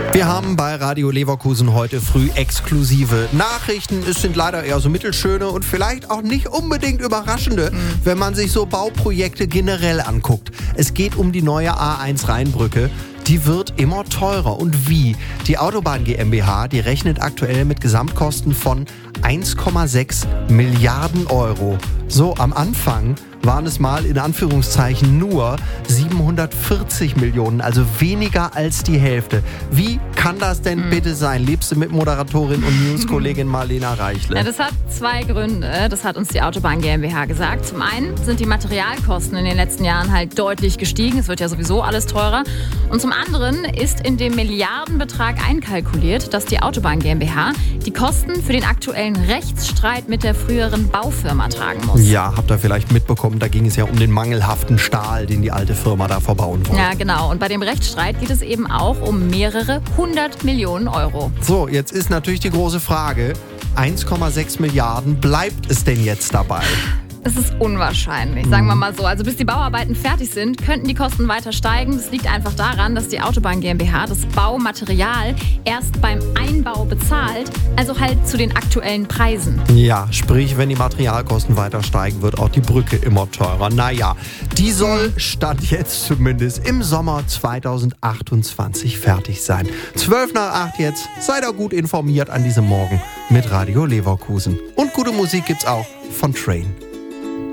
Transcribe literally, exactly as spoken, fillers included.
Wir haben bei Radio Leverkusen heute früh exklusive Nachrichten. Es sind leider eher so mittelschöne und vielleicht auch nicht unbedingt überraschende, mhm. wenn man sich so Bauprojekte generell anguckt. Es geht um die neue A eins Rheinbrücke. Die wird immer teurer. Und wie? Die Autobahn GmbH, die rechnet aktuell mit Gesamtkosten von eins Komma sechs Milliarden Euro. So, am Anfang waren es mal in Anführungszeichen nur siebenhundertvierzig Millionen, also weniger als die Hälfte. Wie kann das denn mhm. bitte sein, liebste Mitmoderatorin und News-Kollegin Marlena Reichle? Ja, das hat zwei Gründe, das hat uns die Autobahn GmbH gesagt. Zum einen sind die Materialkosten in den letzten Jahren halt deutlich gestiegen, es wird ja sowieso alles teurer. Und zum anderen ist in dem Milliardenbetrag einkalkuliert, dass die Autobahn GmbH die Kosten für den aktuellen Rechtsstreit mit der früheren Baufirma tragen muss. Ja, habt ihr vielleicht mitbekommen, da ging es ja um den mangelhaften Stahl, den die alte Firma da verbauen wollte. Ja, genau. Und bei dem Rechtsstreit geht es eben auch um mehrere hundert Millionen Euro. So, jetzt ist natürlich die große Frage, eins Komma sechs Milliarden, bleibt es denn jetzt dabei? Es ist unwahrscheinlich, sagen wir mal so. Also bis die Bauarbeiten fertig sind, könnten die Kosten weiter steigen. Das liegt einfach daran, dass die Autobahn GmbH das Baumaterial erst beim Einbau bezahlt, also halt zu den aktuellen Preisen. Ja, sprich, wenn die Materialkosten weiter steigen, wird auch die Brücke immer teurer. Naja, die soll, Stand jetzt zumindest, im Sommer zweitausendachtundzwanzig fertig sein. Zwölf nach acht jetzt, seid ihr gut informiert an diesem Morgen mit Radio Leverkusen. Und gute Musik gibt's auch von Train.